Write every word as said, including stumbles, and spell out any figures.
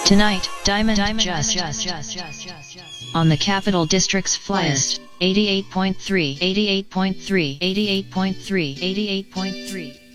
Tonight, Diamond, Diamond just, just, just, just, just, just on the Capital District's Flyest, eighty-eight point three, eighty-eight point three, eighty-eight point three, eighty-eight point three.